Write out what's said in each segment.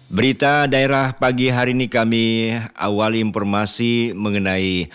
Berita daerah pagi hari ini kami awali informasi mengenai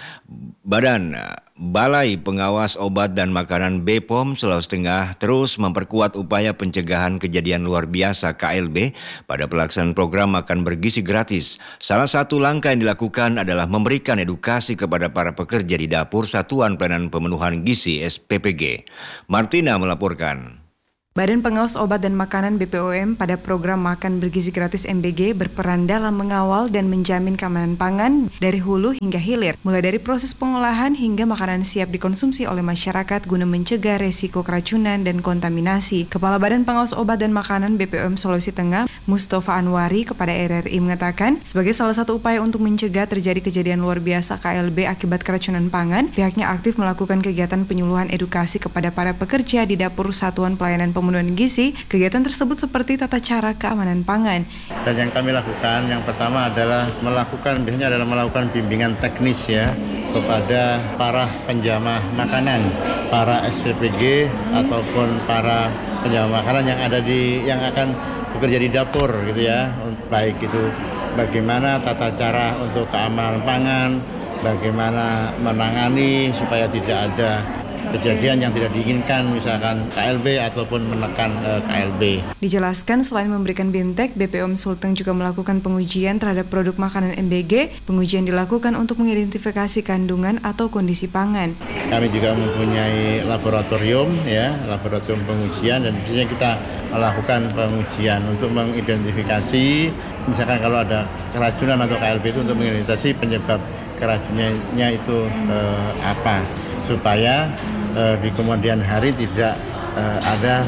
Balai Pengawas Obat dan Makanan BPOM Sulawesi Tengah terus memperkuat upaya pencegahan kejadian luar biasa KLB pada pelaksanaan program makan bergizi gratis. Salah satu langkah yang dilakukan adalah memberikan edukasi kepada para pekerja di dapur Satuan Pelayanan Pemenuhan Gizi SPPG. Martina melaporkan. Badan Pengawas Obat dan Makanan BPOM pada program Makan Bergizi Gratis MBG berperan dalam mengawal dan menjamin keamanan pangan dari hulu hingga hilir, mulai dari proses pengolahan hingga makanan siap dikonsumsi oleh masyarakat guna mencegah resiko keracunan dan kontaminasi. Kepala Badan Pengawas Obat dan Makanan BPOM Sulawesi Tengah, Mustafa Anwari kepada RRI mengatakan, sebagai salah satu upaya untuk mencegah terjadi kejadian luar biasa KLB akibat keracunan pangan, pihaknya aktif melakukan kegiatan penyuluhan edukasi kepada para pekerja di dapur Satuan Pelayanan Pemenuhan Gizi. Kegiatan tersebut seperti tata cara keamanan pangan. Dan yang kami lakukan, yang pertama adalah melakukan bimbingan teknis ya kepada para penjamah makanan, para SPPG ataupun para penjamah makanan yang akan bekerja di dapur gitu ya. Baik itu bagaimana tata cara untuk keamanan pangan, bagaimana menangani supaya tidak ada kejadian yang tidak diinginkan, misalkan KLB ataupun menekan KLB. Dijelaskan selain memberikan BIMTEK, BPOM Sulteng juga melakukan pengujian terhadap produk makanan MBG. Pengujian dilakukan untuk mengidentifikasi kandungan atau kondisi pangan. Kami juga mempunyai laboratorium pengujian, dan biasanya kita melakukan pengujian untuk mengidentifikasi, misalkan kalau ada keracunan atau KLB itu untuk mengidentifikasi penyebab keracunannya itu apa, supaya di kemudian hari tidak ada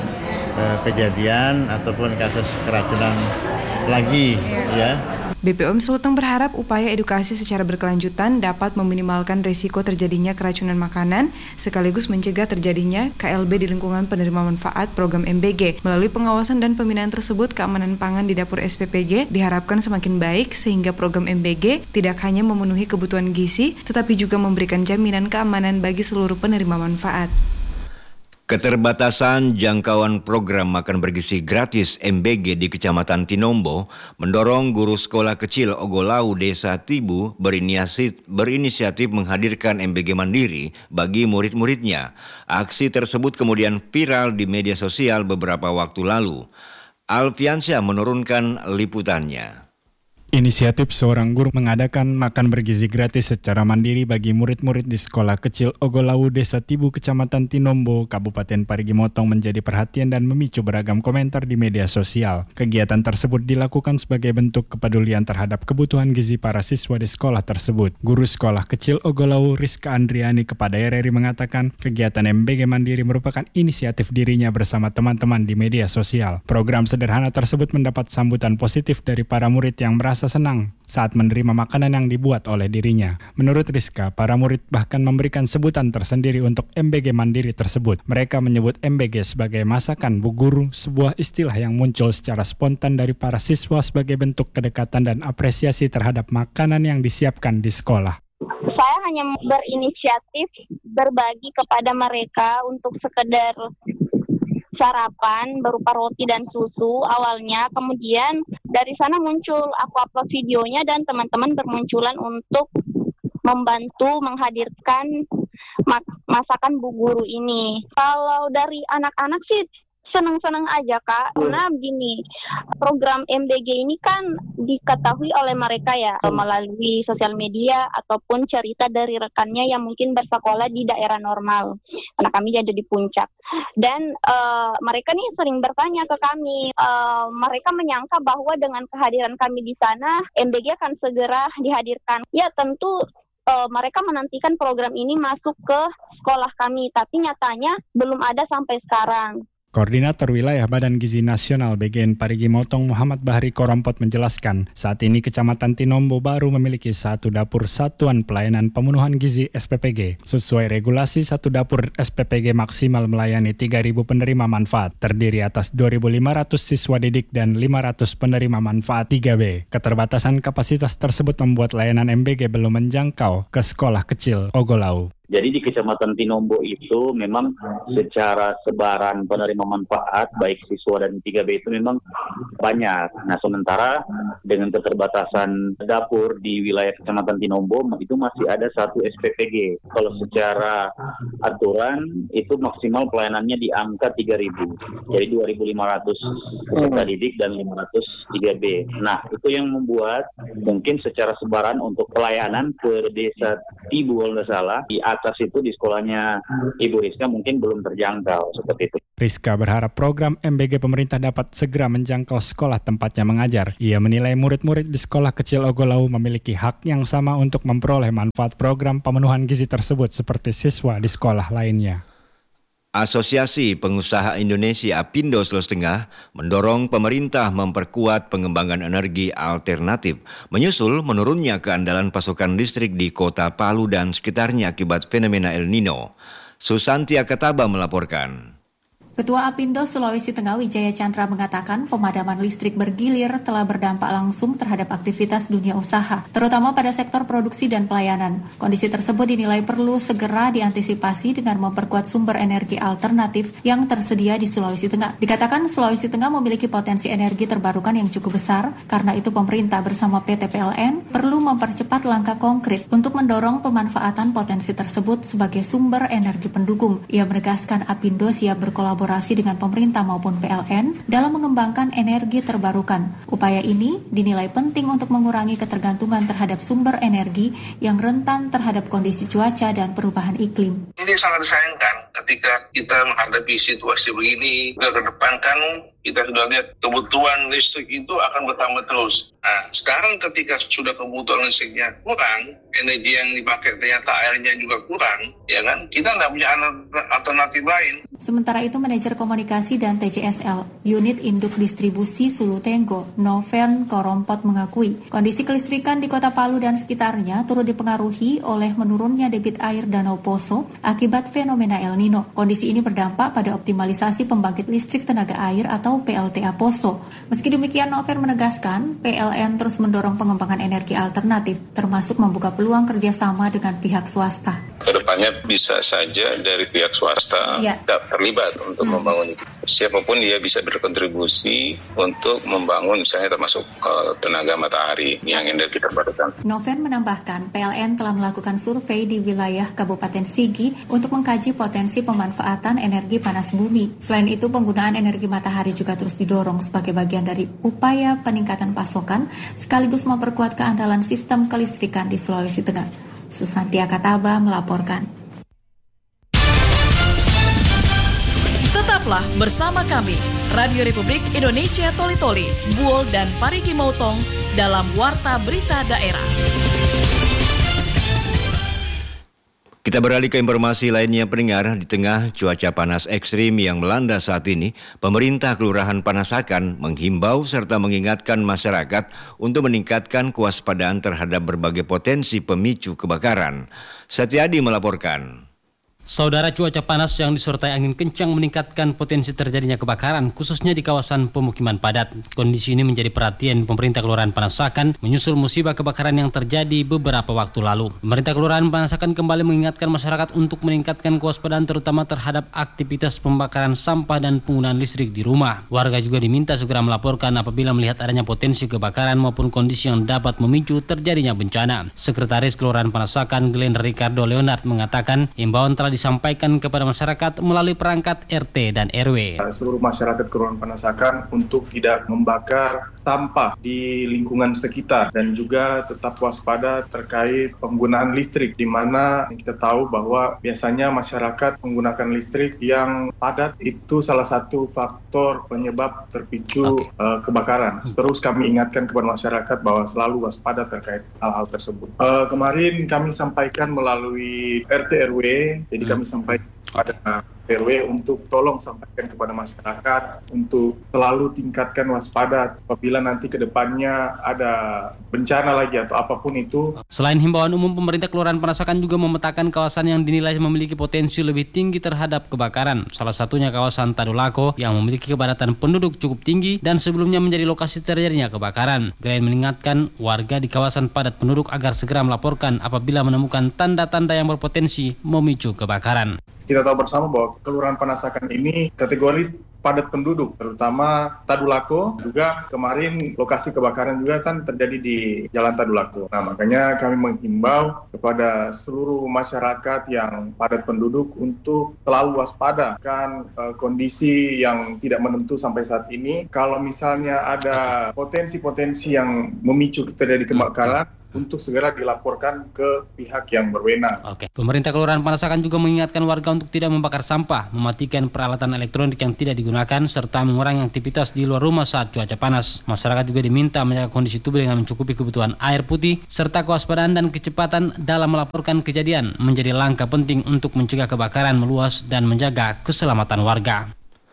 kejadian ataupun kasus keracunan lagi ya. BPOM Sulteng berharap upaya edukasi secara berkelanjutan dapat meminimalkan risiko terjadinya keracunan makanan sekaligus mencegah terjadinya KLB di lingkungan penerima manfaat program MBG. Melalui pengawasan dan pembinaan tersebut, keamanan pangan di dapur SPPG diharapkan semakin baik sehingga program MBG tidak hanya memenuhi kebutuhan gizi tetapi juga memberikan jaminan keamanan bagi seluruh penerima manfaat. Keterbatasan jangkauan program makan bergizi gratis MBG di Kecamatan Tinombo mendorong guru sekolah kecil Ogolau Desa Tibu berinisiatif menghadirkan MBG mandiri bagi murid-muridnya. Aksi tersebut kemudian viral di media sosial beberapa waktu lalu. Alfiansyah menurunkan liputannya. Inisiatif seorang guru mengadakan makan bergizi gratis secara mandiri bagi murid-murid di sekolah kecil Ogolau Desa Tibu Kecamatan Tinombo, Kabupaten Parigi Motong menjadi perhatian dan memicu beragam komentar di media sosial. Kegiatan tersebut dilakukan sebagai bentuk kepedulian terhadap kebutuhan gizi para siswa di sekolah tersebut. Guru sekolah kecil Ogolau Rizka Andriani kepada RRI mengatakan kegiatan MBG mandiri merupakan inisiatif dirinya bersama teman-teman di media sosial. Program sederhana tersebut mendapat sambutan positif dari para murid yang merasa senang saat menerima makanan yang dibuat oleh dirinya. Menurut Rizka, para murid bahkan memberikan sebutan tersendiri untuk MBG mandiri tersebut. Mereka menyebut MBG sebagai masakan Bu Guru, sebuah istilah yang muncul secara spontan dari para siswa sebagai bentuk kedekatan dan apresiasi terhadap makanan yang disiapkan di sekolah. Saya hanya berinisiatif berbagi kepada mereka untuk sekedar sarapan berupa roti dan susu awalnya, kemudian dari sana muncul, aku upload videonya dan teman-teman bermunculan untuk membantu menghadirkan masakan Bu Guru ini. Kalau dari anak-anak sih senang-senang aja Kak, karena begini, program MBG ini kan diketahui oleh mereka ya melalui sosial media ataupun cerita dari rekannya yang mungkin bersekolah di daerah normal, karena kami jadi di puncak. Dan mereka nih sering bertanya ke kami, mereka menyangka bahwa dengan kehadiran kami di sana MBG akan segera dihadirkan. Ya tentu mereka menantikan program ini masuk ke sekolah kami, tapi nyatanya belum ada sampai sekarang. Koordinator Wilayah Badan Gizi Nasional BGN Parigi Motong Muhammad Bahri Korompot menjelaskan, saat ini Kecamatan Tinombo baru memiliki satu dapur Satuan Pelayanan Pemenuhan Gizi SPPG. Sesuai regulasi, satu dapur SPPG maksimal melayani 3.000 penerima manfaat, terdiri atas 2.500 siswa didik dan 500 penerima manfaat 3B. Keterbatasan kapasitas tersebut membuat layanan MBG belum menjangkau ke sekolah kecil Ogolau. Jadi di Kecamatan Tinombo itu memang secara sebaran penerima manfaat baik siswa dan 3B itu memang banyak. Nah, sementara dengan keterbatasan dapur di wilayah Kecamatan Tinombo itu masih ada 1 SPPG. Kalau secara aturan itu maksimal pelayanannya di angka 3.000. Jadi 2.500 peserta didik dan 500 3B. Nah, itu yang membuat mungkin secara sebaran untuk pelayanan ke Desa Tibu kalau nggak salah, di atas itu di sekolahnya Ibu Rizka mungkin belum terjangkau seperti itu. Rizka berharap program MBG pemerintah dapat segera menjangkau sekolah tempatnya mengajar. Ia menilai murid-murid di sekolah kecil Ogolau memiliki hak yang sama untuk memperoleh manfaat program pemenuhan gizi tersebut seperti siswa di sekolah lainnya. Asosiasi Pengusaha Indonesia Apindo Sulawesi Tengah mendorong pemerintah memperkuat pengembangan energi alternatif, menyusul menurunnya keandalan pasokan listrik di kota Palu dan sekitarnya akibat fenomena El Nino. Susanti Akataba melaporkan. Ketua Apindo Sulawesi Tengah Wijaya Chandra mengatakan pemadaman listrik bergilir telah berdampak langsung terhadap aktivitas dunia usaha, terutama pada sektor produksi dan pelayanan. Kondisi tersebut dinilai perlu segera diantisipasi dengan memperkuat sumber energi alternatif yang tersedia di Sulawesi Tengah. Dikatakan Sulawesi Tengah memiliki potensi energi terbarukan yang cukup besar, karena itu pemerintah bersama PT PLN perlu mempercepat langkah konkret untuk mendorong pemanfaatan potensi tersebut sebagai sumber energi pendukung. Ia menegaskan Apindo siap berkolaborasi dengan pemerintah maupun PLN dalam mengembangkan energi terbarukan. Upaya ini dinilai penting untuk mengurangi ketergantungan terhadap sumber energi yang rentan terhadap kondisi cuaca dan perubahan iklim. Ini sangat disayangkan ketika kita menghadapi situasi begini, ke depan kan kita sudah lihat kebutuhan listrik itu akan bertambah terus. Nah, sekarang ketika sudah kebutuhan listriknya kurang, energi yang dipakai ternyata airnya juga kurang, ya kan? Kita tidak punya alternatif lain. Sementara itu, Manajer Komunikasi dan TJSL, Unit Induk Distribusi Sulu Tenggo, Noven Korompot mengakui, kondisi kelistrikan di Kota Palu dan sekitarnya turut dipengaruhi oleh menurunnya debit air Danau Poso akibat fenomena El Nino. Kondisi ini berdampak pada optimalisasi pembangkit listrik tenaga air atau PLTA Poso. Meski demikian, Noven menegaskan PLN terus mendorong pengembangan energi alternatif, termasuk membuka peluang kerjasama dengan pihak swasta. Kedepannya bisa saja dari pihak swasta terlibat untuk membangun itu. Siapapun dia bisa berkontribusi untuk membangun, misalnya termasuk tenaga matahari yang energi terbarukan. Noven menambahkan, PLN telah melakukan survei di wilayah Kabupaten Sigi untuk mengkaji potensi pemanfaatan energi panas bumi. Selain itu, penggunaan energi matahari juga terus didorong sebagai bagian dari upaya peningkatan pasokan sekaligus memperkuat keandalan sistem kelistrikan di Sulawesi Tengah. Susanti Akataba melaporkan. Tetaplah bersama kami, Radio Republik Indonesia Toli-Toli, Buol dan Parigi Motong dalam Warta Berita Daerah. Kita beralih ke informasi lainnya pendengar. Di tengah cuaca panas ekstrim yang melanda saat ini, pemerintah Kelurahan Panasakan menghimbau serta mengingatkan masyarakat untuk meningkatkan kewaspadaan terhadap berbagai potensi pemicu kebakaran. Satyadi melaporkan. Saudara, cuaca panas yang disertai angin kencang meningkatkan potensi terjadinya kebakaran, khususnya di kawasan pemukiman padat. Kondisi ini menjadi perhatian pemerintah Kelurahan Panasakan menyusul musibah kebakaran yang terjadi beberapa waktu lalu. Pemerintah Kelurahan Panasakan kembali mengingatkan masyarakat untuk meningkatkan kewaspadaan terutama terhadap aktivitas pembakaran sampah dan penggunaan listrik di rumah. Warga juga diminta segera melaporkan apabila melihat adanya potensi kebakaran maupun kondisi yang dapat memicu terjadinya bencana. Sekretaris Kelurahan Panasakan, Glenn Ricardo Leonard, mengatakan imbauan telah disampaikan kepada masyarakat melalui perangkat RT dan RW. Seluruh masyarakat Kelurahan Panasakan untuk tidak membakar sampah di lingkungan sekitar dan juga tetap waspada terkait penggunaan listrik, di mana kita tahu bahwa biasanya masyarakat menggunakan listrik yang padat itu salah satu faktor penyebab terpicu kebakaran. Terus kami ingatkan kepada masyarakat bahwa selalu waspada terkait hal-hal tersebut. Kemarin kami sampaikan melalui RT RW, jadi kami sampaikan pada RW untuk tolong sampaikan kepada masyarakat untuk selalu tingkatkan waspada apabila nanti ke depannya ada bencana lagi atau apapun itu. Selain himbauan umum, pemerintah Kelurahan Panasakan juga memetakan kawasan yang dinilai memiliki potensi lebih tinggi terhadap kebakaran. Salah satunya kawasan Tadulako yang memiliki kepadatan penduduk cukup tinggi dan sebelumnya menjadi lokasi terjadinya kebakaran. Glenn mengingatkan warga di kawasan padat penduduk agar segera melaporkan apabila menemukan tanda-tanda yang berpotensi memicu kebakaran. Kita tahu bersama bahwa Kelurahan Panasakan ini kategori padat penduduk, terutama Tadulako. Juga kemarin lokasi kebakaran juga kan terjadi di Jalan Tadulako. Nah, makanya kami menghimbau kepada seluruh masyarakat yang padat penduduk untuk selalu waspada kan kondisi yang tidak menentu sampai saat ini. Kalau misalnya ada potensi-potensi yang memicu terjadi kebakaran, untuk segera dilaporkan ke pihak yang berwenang. Pemerintah Kelurahan Panasakan juga mengingatkan warga untuk tidak membakar sampah, mematikan peralatan elektronik yang tidak digunakan, serta mengurangi aktivitas di luar rumah saat cuaca panas. Masyarakat juga diminta menjaga kondisi tubuh dengan mencukupi kebutuhan air putih, serta kewaspadaan dan kecepatan dalam melaporkan kejadian menjadi langkah penting untuk mencegah kebakaran meluas dan menjaga keselamatan warga.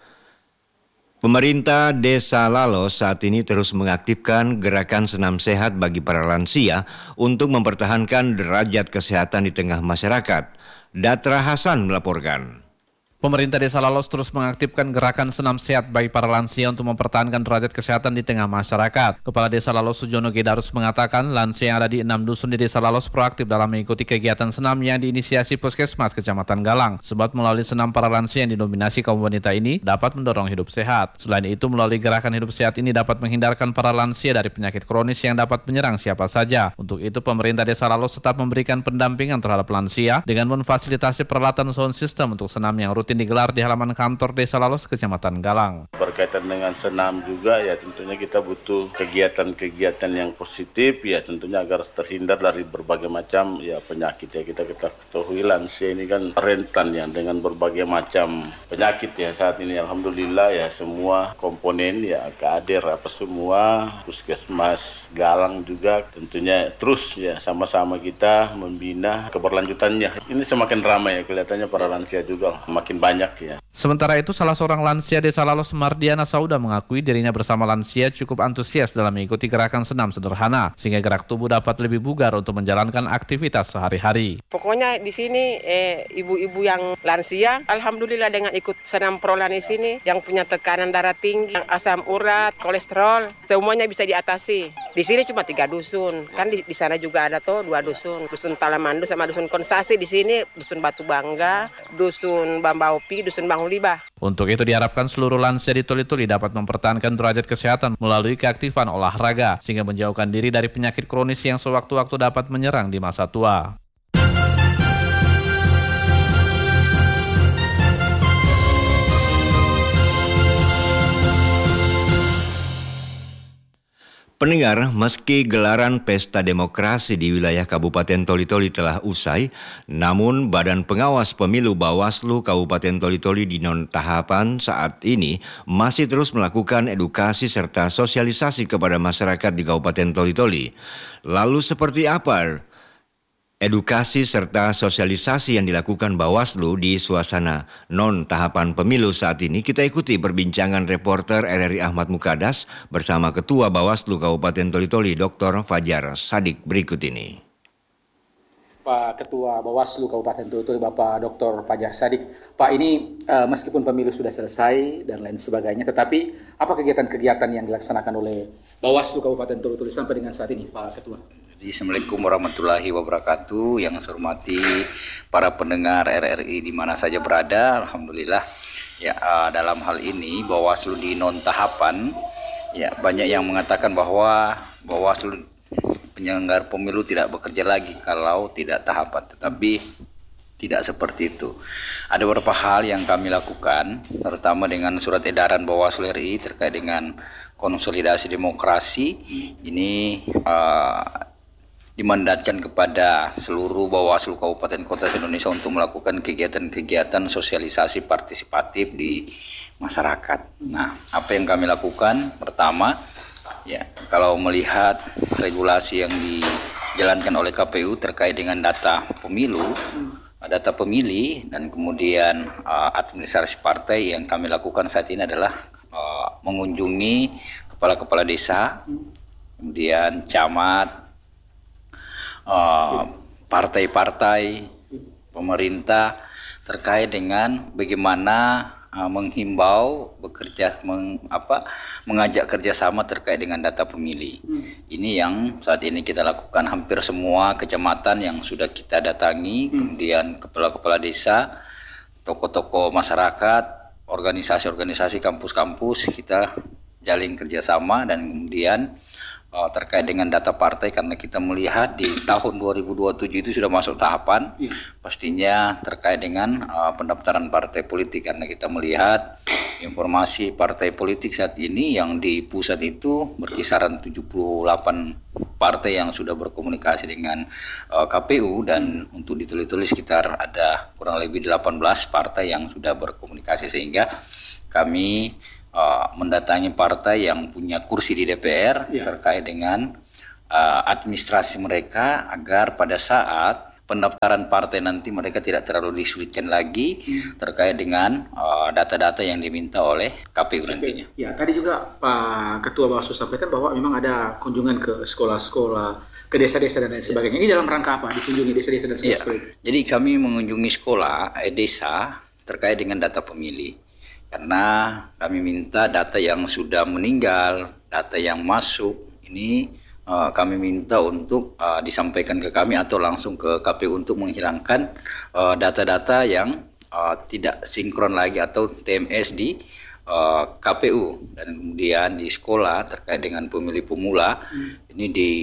Pemerintah Desa Lalos saat ini terus mengaktifkan gerakan senam sehat bagi para lansia untuk mempertahankan derajat kesehatan di tengah masyarakat. Datra Hasan melaporkan. Pemerintah Desa Lalos terus mengaktifkan gerakan senam sehat bagi para lansia untuk mempertahankan derajat kesehatan di tengah masyarakat. Kepala Desa Lalos Sujono Gedarus mengatakan lansia yang ada di 6 dusun di Desa Lalos proaktif dalam mengikuti kegiatan senam yang diinisiasi Puskesmas Kecamatan Galang. Sebab melalui senam para lansia yang didominasi kaum wanita ini dapat mendorong hidup sehat. Selain itu, melalui gerakan hidup sehat ini dapat menghindarkan para lansia dari penyakit kronis yang dapat menyerang siapa saja. Untuk itu, pemerintah Desa Lalos tetap memberikan pendampingan terhadap lansia dengan memfasilitasi peralatan sound system untuk senam yang rutin digelar di halaman kantor Desa Lalos Kecamatan Galang. Berkaitan dengan senam juga ya tentunya kita butuh kegiatan-kegiatan yang positif ya tentunya agar terhindar dari berbagai macam ya penyakit ya. Kita ketahui lansia ini kan rentan ya dengan berbagai macam penyakit ya saat ini. Alhamdulillah ya semua komponen ya kader apa semua Puskesmas Galang juga tentunya terus ya sama-sama kita membina keberlanjutannya. Ini semakin ramai ya kelihatannya para lansia juga makin banyak ya. Sementara itu, salah seorang lansia Desa Lalos, Mardiana Sauda, mengakui dirinya bersama lansia cukup antusias dalam mengikuti gerakan senam sederhana, sehingga gerak tubuh dapat lebih bugar untuk menjalankan aktivitas sehari-hari. Pokoknya di sini ibu-ibu yang lansia, alhamdulillah dengan ikut senam prolan di sini, yang punya tekanan darah tinggi, asam urat, kolesterol, semuanya bisa diatasi. Di sini cuma 3 dusun, kan di sana juga ada 2 dusun, dusun Talamandu sama dusun Konsasi. Di sini dusun Batu Bangga, dusun Bambaopi, dusun Bangulibah. Untuk itu diharapkan seluruh lansia di Toli-Toli dapat mempertahankan derajat kesehatan melalui keaktifan olahraga sehingga menjauhkan diri dari penyakit kronis yang sewaktu-waktu dapat menyerang di masa tua. Pendengar, meski gelaran Pesta Demokrasi di wilayah Kabupaten Toli-Toli telah usai, namun Badan Pengawas Pemilu Bawaslu Kabupaten Toli-Toli di non-tahapan saat ini masih terus melakukan edukasi serta sosialisasi kepada masyarakat di Kabupaten Toli-Toli. Lalu seperti apa edukasi serta sosialisasi yang dilakukan Bawaslu di suasana non-tahapan pemilu saat ini? Kita ikuti perbincangan reporter RRI Ahmad Mukadas bersama Ketua Bawaslu Kabupaten Toli-Toli, Dr. Fajar Sadik berikut ini. Pak Ketua Bawaslu Kabupaten Toli-Toli, Bapak Dr. Fajar Sadik. Pak, ini meskipun pemilu sudah selesai dan lain sebagainya, tetapi apa kegiatan-kegiatan yang dilaksanakan oleh Bawaslu Kabupaten Toli-Toli sampai dengan saat ini, Pak Ketua? Assalamualaikum warahmatullahi wabarakatuh. Yang saya hormati para pendengar RRI di mana saja berada, alhamdulillah ya dalam hal ini Bawaslu di non tahapan ya banyak yang mengatakan bahwa Bawaslu penyelenggara pemilu tidak bekerja lagi kalau tidak tahapan, tetapi tidak seperti itu. Ada beberapa hal yang kami lakukan, terutama dengan surat edaran Bawaslu RI terkait dengan konsolidasi demokrasi ini dimandatkan kepada seluruh Bawaslu Kabupaten Kota Indonesia untuk melakukan kegiatan-kegiatan sosialisasi partisipatif di masyarakat. Nah, apa yang kami lakukan? Pertama, ya, kalau melihat regulasi yang dijalankan oleh KPU terkait dengan data pemilu, data pemilih dan kemudian administrasi partai. Yang kami lakukan saat ini adalah mengunjungi kepala-kepala desa, kemudian camat, partai-partai, pemerintah terkait dengan bagaimana menghimbau mengajak kerjasama terkait dengan data pemilih. Ini yang saat ini kita lakukan hampir semua kecamatan yang sudah kita datangi, kemudian kepala-kepala desa, tokoh-tokoh masyarakat, organisasi-organisasi kampus-kampus kita jalin kerjasama. Dan kemudian terkait dengan data partai, karena kita melihat di tahun 2027 itu sudah masuk tahapan pastinya terkait dengan pendaftaran partai politik, karena kita melihat informasi partai politik saat ini yang di pusat itu berkisaran 78 partai yang sudah berkomunikasi dengan KPU, dan untuk ditulis-tulis sekitar ada kurang lebih 18 partai yang sudah berkomunikasi, sehingga kami mendatangi partai yang punya kursi di DPR terkait dengan administrasi mereka, agar pada saat pendaftaran partai nanti mereka tidak terlalu disulitkan lagi terkait dengan data-data yang diminta oleh KPU nantinya. Ya, tadi juga Pak Ketua Bawaslu sampaikan bahwa memang ada kunjungan ke sekolah-sekolah, ke desa-desa dan lain sebagainya. Ini dalam rangka apa dikunjungi desa-desa dan sekolah-sekolah? Jadi kami mengunjungi sekolah, desa terkait dengan data pemilih. Karena kami minta data yang sudah meninggal, data yang masuk, ini kami minta untuk disampaikan ke kami atau langsung ke KPU untuk menghilangkan data-data yang tidak sinkron lagi atau TMS di KPU. Dan kemudian di sekolah terkait dengan pemilih pemula, ini di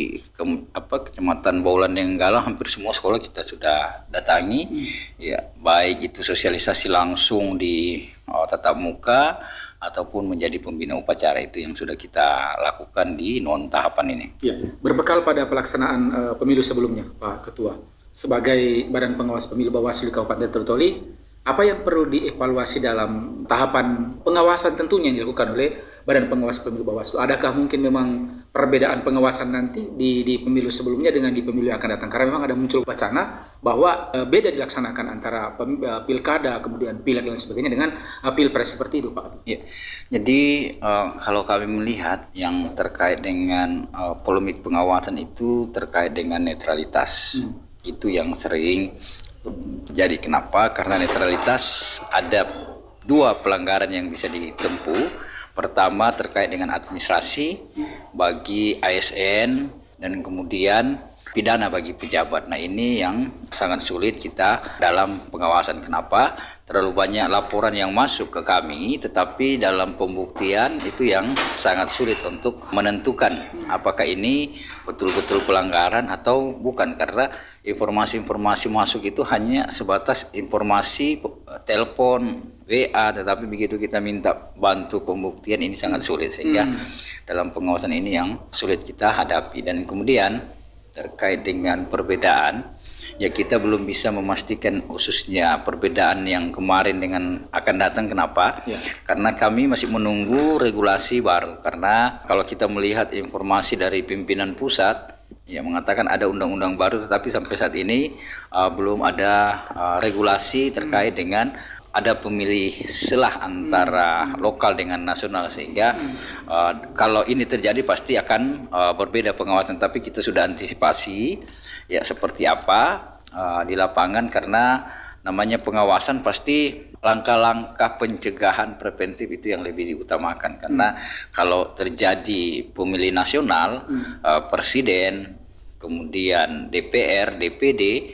Kecamatan Baulan Nenggala hampir semua sekolah kita sudah datangi, ya, baik itu sosialisasi langsung di tatap muka ataupun menjadi pembina upacara, itu yang sudah kita lakukan di non tahapan ini. Ya, berbekal pada pelaksanaan pemilu sebelumnya, Pak Ketua, sebagai Badan Pengawas Pemilu Bawaslu Kabupaten Toli, apa yang perlu dievaluasi dalam tahapan pengawasan tentunya yang dilakukan oleh Badan Pengawas Pemilu Bawaslu? Adakah mungkin memang perbedaan pengawasan nanti di pemilu sebelumnya dengan di pemilu yang akan datang? Karena memang ada muncul wacana bahwa beda dilaksanakan antara pilkada, kemudian pileg dan sebagainya dengan pilpres seperti itu, Pak. Ya. Jadi kalau kami melihat yang terkait dengan polemik pengawasan itu terkait dengan netralitas. Itu yang sering jadi. Kenapa? Karena netralitas ada dua pelanggaran yang bisa ditempuh. Pertama terkait dengan administrasi bagi ASN, dan kemudian pidana bagi pejabat. Nah, ini yang sangat sulit kita dalam pengawasan. Kenapa? Terlalu banyak laporan yang masuk ke kami, tetapi dalam pembuktian itu yang sangat sulit untuk menentukan apakah ini betul-betul pelanggaran atau bukan, karena informasi-informasi masuk itu hanya sebatas informasi telepon, WA, tetapi begitu kita minta bantu pembuktian ini sangat sulit, sehingga dalam pengawasan ini yang sulit kita hadapi. Dan kemudian terkait dengan perbedaan, ya kita belum bisa memastikan khususnya perbedaan yang kemarin dengan akan datang. Kenapa? Karena kami masih menunggu regulasi baru. Karena kalau kita melihat informasi dari pimpinan pusat, ya mengatakan ada undang-undang baru, tetapi sampai saat ini belum ada regulasi terkait dengan ada pemilih selah antara lokal dengan nasional, sehingga kalau ini terjadi pasti akan berbeda pengawasan. Tapi kita sudah antisipasi ya seperti apa di lapangan, karena namanya pengawasan pasti langkah-langkah pencegahan preventif itu yang lebih diutamakan. Karena kalau terjadi pemilih nasional, presiden, kemudian DPR, DPD,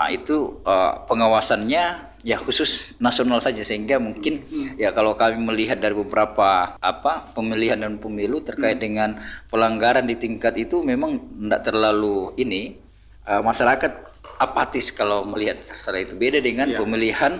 itu pengawasannya ya khusus nasional saja, sehingga mungkin ya kalau kami melihat dari beberapa pemilihan dan pemilu terkait dengan pelanggaran di tingkat itu memang tidak terlalu masyarakat apatis kalau melihat secara itu. Beda dengan pemilihan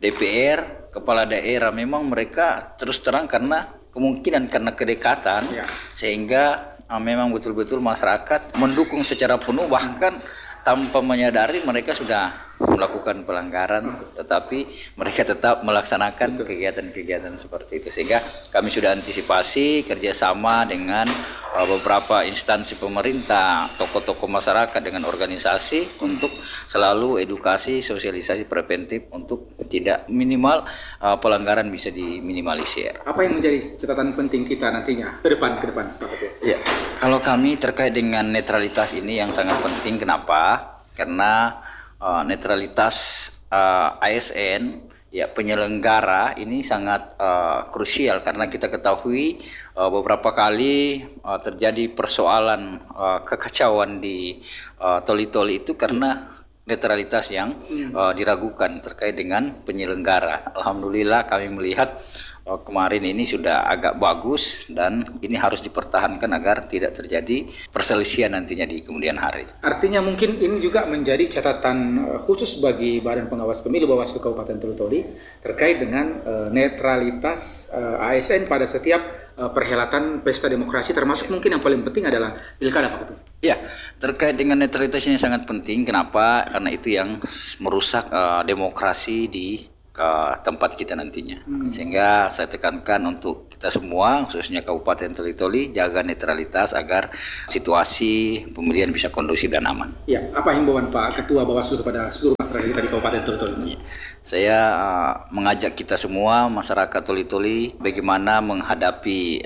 DPR, kepala daerah, memang mereka terus terang karena kemungkinan karena kedekatan sehingga memang betul-betul masyarakat mendukung secara penuh, bahkan tanpa menyadari mereka sudah melakukan pelanggaran, tetapi mereka tetap melaksanakan kegiatan-kegiatan seperti itu. Sehingga kami sudah antisipasi kerjasama dengan beberapa instansi pemerintah, tokoh-tokoh masyarakat dengan organisasi untuk selalu edukasi, sosialisasi preventif untuk tidak minimal pelanggaran bisa diminimalisir. Apa yang menjadi catatan penting kita nantinya ke depan Pak Ketua? Ya, kalau kami terkait dengan netralitas ini yang sangat penting. Kenapa? Karena netralitas ASN ya penyelenggara ini sangat krusial karena kita ketahui beberapa kali terjadi persoalan kekacauan di toli-toli itu karena netralitas yang diragukan terkait dengan penyelenggara. Alhamdulillah kami melihat kemarin ini sudah agak bagus dan ini harus dipertahankan agar tidak terjadi perselisihan nantinya di kemudian hari. Artinya mungkin ini juga menjadi catatan khusus bagi Badan Pengawas Pemilu Bawaslu Kabupaten Toli-Toli terkait dengan netralitas ASN pada setiap perhelatan pesta demokrasi, termasuk mungkin yang paling penting adalah pilkada, Pak Ketua. Ya, terkait dengan netralitas ini sangat penting. Kenapa? Karena itu yang merusak demokrasi di tempat kita nantinya. Sehingga saya tekankan untuk kita semua, khususnya Kabupaten Toli-Toli, jaga netralitas agar situasi pemilihan bisa kondusif dan aman. Ya, apa himbauan Pak Ketua Bawaslu kepada seluruh masyarakat kita di Kabupaten Toli-Toli? Saya mengajak kita semua, masyarakat Toli-Toli, bagaimana menghadapi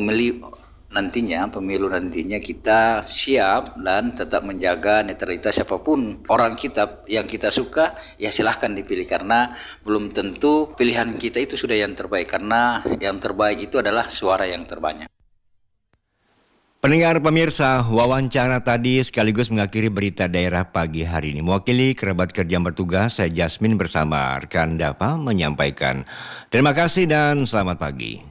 pemilu nantinya kita siap dan tetap menjaga netralitas. Siapapun orang kita yang kita suka, ya silahkan dipilih karena belum tentu pilihan kita itu sudah yang terbaik, karena yang terbaik itu adalah suara yang terbanyak. Pendengar pemirsa, wawancara tadi sekaligus mengakhiri berita daerah pagi hari ini. Mewakili kerabat kerja yang bertugas, saya Jasmine bersama rekan Dapa menyampaikan. Terima kasih dan selamat pagi.